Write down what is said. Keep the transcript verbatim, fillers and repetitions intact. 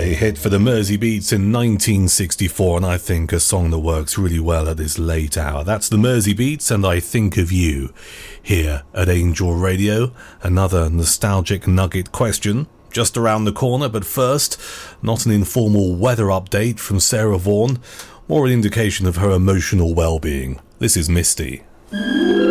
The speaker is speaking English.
A hit for the Mersey Beats in nineteen sixty-four, and I think a song that works really well at this late hour. That's the Mersey Beats and I Think of You here at Angel Radio. Another nostalgic nugget question just around the corner, but first, not an informal weather update from Sarah Vaughan, more an indication of her emotional well-being. This is Misty.